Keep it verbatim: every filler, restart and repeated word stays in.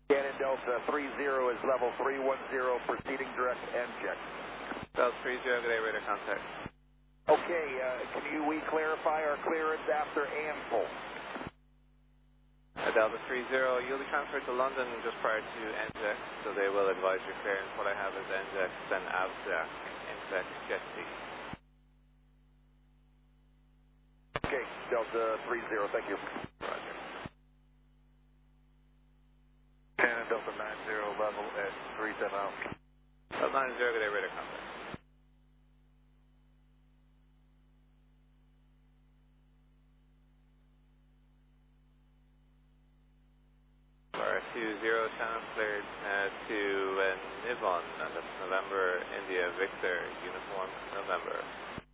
Canon Delta three zero is level three one zero, proceeding direct end check. Delta three zero, good day, radar contact. Okay, uh, can you we clarify our clearance after ANFO? Uh, Delta three zero, you'll be transferred to London just prior to N J E X, so they will advise your clearance. What I have is N J E X, then A V S A C, N J E X, Jet C. Okay, Delta three zero, thank you. Roger. Canon Delta nine zero, level at three seven Alpha. Delta nine zero, good day, radar contact. two zero, channel cleared uh, to uh, Nivon, and that's November, India, Victor, uniform, November.